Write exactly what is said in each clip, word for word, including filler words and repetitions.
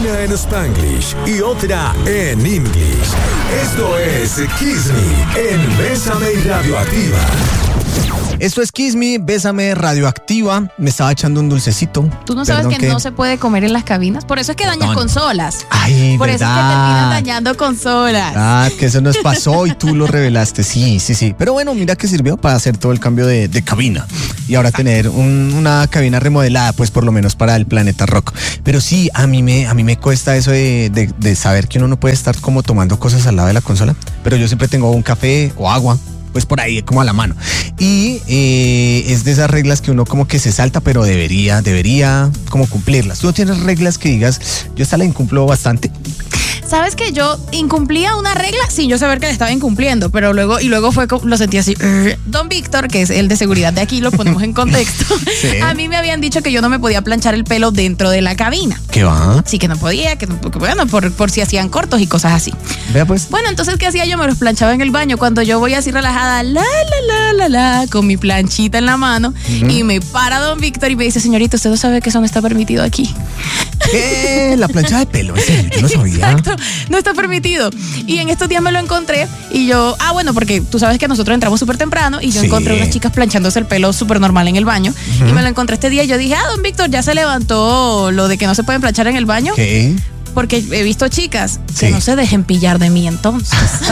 Una en Spanglish y otra en English. Esto es Kiss Me en Bésame y Radioactiva. Esto es Kiss Me, Bésame, Radioactiva. Me estaba echando un dulcecito. ¿Tú no sabes Perdón que, que no se puede comer en las cabinas? Por eso es que dañas Perdón. consolas. Ay, Por eso es que verdad. terminan dañando consolas. Ah, que eso nos pasó y tú lo revelaste. Sí, sí, sí. Pero bueno, mira que sirvió para hacer todo el cambio de, de cabina. Y ahora tener un- una cabina remodelada, pues por lo menos para el Planeta Rock. Pero sí, a mí me, a mí me cuesta eso de, de, de saber que uno no puede estar como tomando cosas al lado de la consola. Pero yo siempre tengo un café o agua, pues por ahí como a la mano. Y eh, es de esas reglas que uno como que se salta, pero debería, debería como cumplirlas. Tú no tienes reglas que digas, yo esta la incumplo bastante. ¿Sabes que yo incumplía una regla sin yo saber que la estaba incumpliendo? Pero luego, y luego fue, co- lo sentí así. "Ugh". Don Víctor, que es el de seguridad de aquí, lo ponemos en contexto. Sí. A mí me habían dicho que yo no me podía planchar el pelo dentro de la cabina. ¿Qué va? Sí, que no podía, que no- que bueno, por, por si hacían cortos y cosas así. Vea pues. Bueno, entonces, ¿qué hacía yo? Me los planchaba en el baño. Cuando yo voy así relajada, la, la, la, la, la, con mi planchita en la mano, y me para don Víctor y me dice, señorita, usted no sabe que eso no está permitido aquí. ¿Qué? La plancha de pelo, en serio, yo no sabía. Exacto, no está permitido. Y en estos días me lo encontré y yo, ah, bueno, porque tú sabes que nosotros entramos súper temprano y yo Sí. encontré unas chicas planchándose el pelo súper normal en el baño. Y me lo encontré este día y yo dije, ah, don Víctor, ya se levantó lo de que no se pueden planchar en el baño. ¿Qué? Porque he visto chicas que Sí. no se dejen pillar de mí entonces.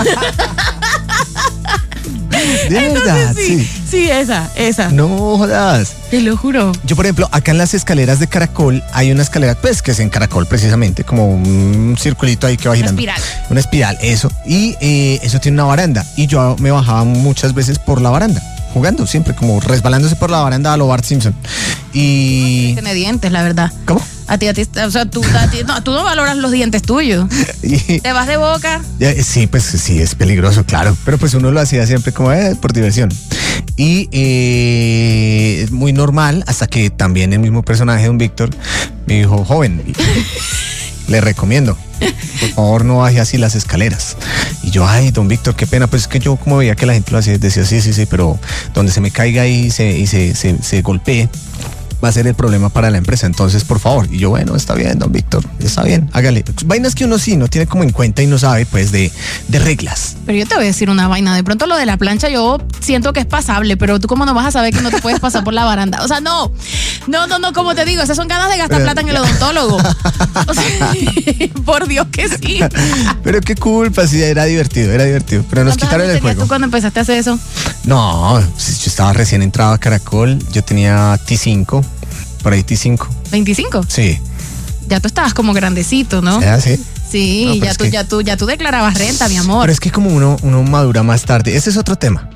De verdad, Entonces, sí, sí. sí, esa, esa. No jodas. Te lo juro. Yo, por ejemplo, acá en las escaleras de Caracol hay una escalera, pues, que es en Caracol precisamente, como un circulito ahí que va Una girando. espiral. Una espiral, eso. Y eh, eso tiene una baranda. Y yo me bajaba muchas veces por la baranda, jugando siempre, como resbalándose por la baranda a lo Bart Simpson. Y... Tiene dientes, la verdad. ¿Cómo? A ti, a ti, o sea, tú, a ti- no, tú no valoras los dientes tuyos. Y- Te vas de boca. Ya, sí, pues sí, es peligroso, claro. Pero pues uno lo hacía siempre como eh, por diversión. Y eh, es muy normal hasta que también el mismo personaje, don Víctor, me dijo, joven, le recomiendo, por favor no baje así las escaleras. Y yo, ay, don Víctor, qué pena. Pues es que yo como veía que la gente lo hacía, decía, sí, sí, sí, pero donde se me caiga y se, y se, se, se golpee, va a ser el problema para la empresa, entonces por favor. Y yo, bueno, está bien, don Víctor, está bien, hágale. Vainas que uno sí no tiene como en cuenta y no sabe, pues, de, de reglas. Pero yo te voy a decir una vaina. De pronto lo de la plancha yo siento que es pasable, pero tú cómo no vas a saber que no te puedes pasar por la baranda. O sea, no. No, no, no, como te digo, esas son ganas de gastar Pero- plata en el odontólogo. O sea, por Dios que sí. Pero qué culpa, sí, era divertido, era divertido. Pero nos ¿Cuántos quitaron años el tenías juego. tú cuando empezaste a hacer eso? No, pues, yo estaba recién entrado a Caracol, yo tenía T cinco, por ahí T cinco. ¿veinticinco? Sí, Ya tú estabas como grandecito, ¿no? era así. Sí, No, pero ya, es tú, que- ya, tú, ya tú declarabas renta, mi amor. Pero es que como uno, uno madura más tarde, ese es otro tema.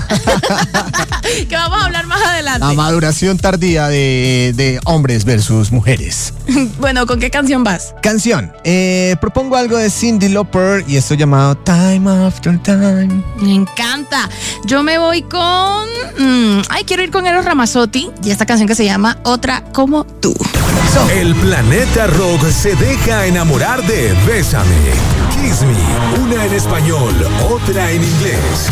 Que vamos a hablar más adelante. La maduración tardía de, de hombres versus mujeres. Bueno, ¿con qué canción vas? Canción. Eh, propongo algo de Cyndi Lauper y esto llamado Time After Time. Me encanta. Yo me voy con... mm, ay, quiero ir con Eros Ramazzotti y esta canción que se llama Otra Como Tú. El Planeta Rock se deja enamorar de Bésame. Kiss Me, una en español, otra en inglés.